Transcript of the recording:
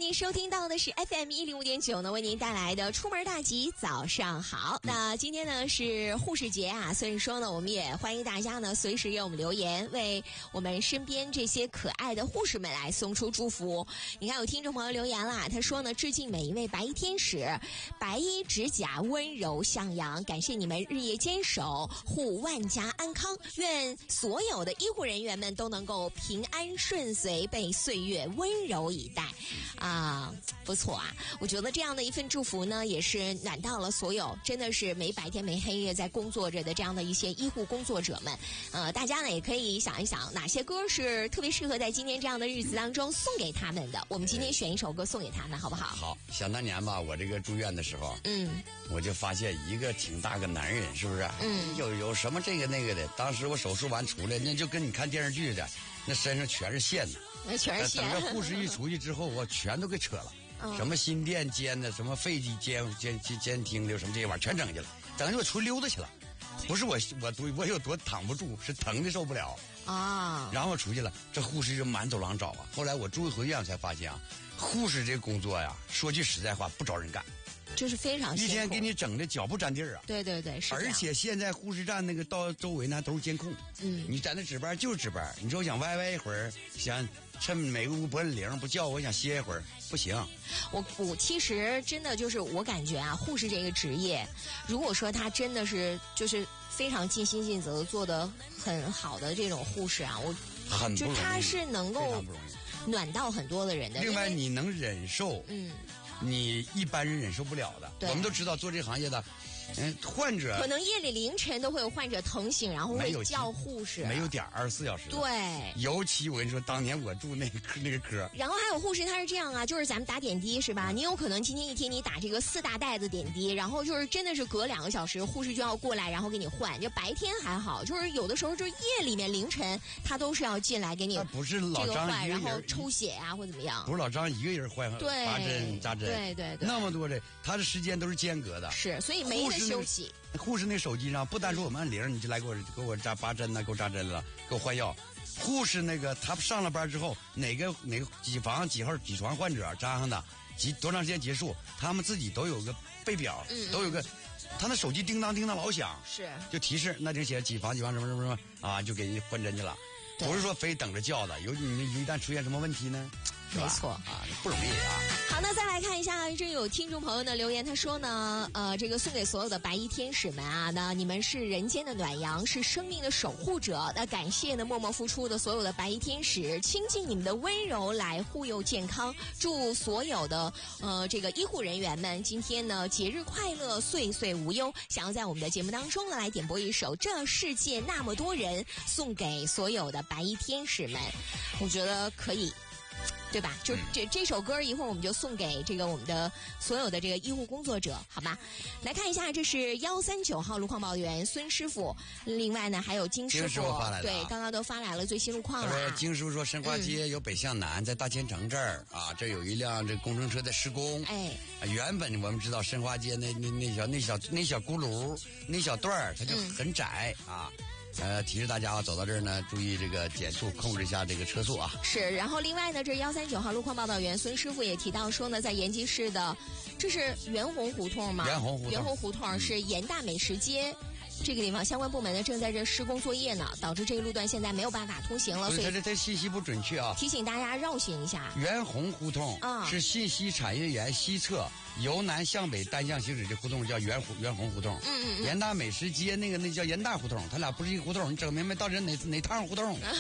您收听到的是 FM105.9呢，为您带来的出门大吉早上好。那今天呢是护士节啊，所以说呢我们也欢迎大家呢随时给我们留言，为我们身边这些可爱的护士们来送出祝福。你看有听众朋友留言啦，他说呢致敬每一位白衣天使，白衣指甲温柔向阳，感谢你们日夜坚守，护万家安康，愿所有的医护人员们都能够平安顺遂，被岁月温柔以待啊，不错啊！我觉得这样的一份祝福呢，也是暖到了所有真的是没白天没黑夜在工作着的这样的一些医护工作者们。大家呢也可以想一想，哪些歌是特别适合在今天这样的日子当中送给他们的。我们今天选一首歌送给他们，好不好？ 好，想当年吧，我这个住院的时候，我就发现一个挺大个男人，是不是？有什么这个那个的。当时我手术完出来，那就跟你看电视剧的，那身上全是线呢。 那全是线。 等着护士一出去之后，我全都给扯了。什么心电监的，什么肺机监听的，什么这些玩意儿全整去了。等着我出溜达去了，不是我有多躺不住，是疼的受不了啊。然后我出去了，这护士就满走廊找啊。后来我住一回院，我才发现啊，护士这个工作呀，说句实在话，不招人干。 就是非常辛苦， 一天给你整的脚不沾地儿啊！ 对对对，是。 而且现在护士站那个到周围呢都是监控，你在那值班就是值班。你说我想歪一会儿，想趁每个屋不摁铃不叫我想歇一会儿，不行。 我其实真的就是我感觉啊，护士这个职业，如果说他真的是就是非常尽心尽责做得很好的这种护士啊， 很不容易， 就他是能够暖到很多的人的。 另外你能忍受，你一般人忍受不了的。我们都知道做这行业的，患者可能夜里凌晨都会有患者疼醒，然后会叫护士， 没有点24小时。 对， 尤其我跟你说，当年我住那个科， 然后还有护士，他是这样啊，就是咱们打点滴是吧？你有可能今天一天你打这个4大袋子点滴，然后就是真的是隔2个小时，护士就要过来，然后给你换。就白天还好，就是有的时候就是夜里面凌晨，他都是要进来给你不是老张换，然后抽血啊或怎么样？ 不是老张一个人换拔针扎针， 对， 那么多的，他的时间都是间隔的， 是，所以没得休息。 护士那手机上不单说我们按铃，你就来给我拔针呢，给我扎针了，给我换药。护士那个他上了班之后，哪个几房几号几床患者扎上的，多长时间结束，他们自己都有个备表，都有个。他那手机叮当叮当老响， 是就提示那就写几房什么啊，就给人换针去了，不是说非等着叫的。一旦出现什么问题呢？ 没错啊，不容易啊。 好，那再来看一下，这有听众朋友的留言，他说呢，这个送给所有的白衣天使们啊，那你们是人间的暖阳，是生命的守护者。那感谢呢默默付出的所有的白衣天使，倾尽你们的温柔来护佑健康。祝所有的这个医护人员们今天呢节日快乐，岁岁无忧。想要在我们的节目当中呢来点播一首《这世界那么多人》，送给所有的白衣天使们，我觉得可以。对吧？就这首歌一会儿我们就送给这个我们的所有的这个医护工作者，好吧？来看一下，这是139号路况报员孙师傅，另外呢还有金师傅发来的， 对，刚刚都发来了最新路况了。 金师傅说，申花街有北向南，在大千城这儿啊，这有一辆这工程车在施工。原本我们知道申花街那小轱辘那小段儿，它就很窄啊。提示大家走到这儿呢，注意这个减速，控制一下这个车速啊。是， 然后另外呢，这139号路况报道员孙师傅也提到说呢，在延吉市的，这是袁洪胡同吗？ 袁洪胡同是盐大美食街。这个地方相关部门呢正在这施工作业呢，导致这个路段现在没有办法通行了，所以这信息不准确啊， 提醒大家绕行一下。 袁洪胡同是信息产业园西侧由南向北单向行驶的胡同，叫袁洪胡同。盐大美食街那叫盐大胡同，他俩不是一个胡同，你整明白到底哪趟胡同？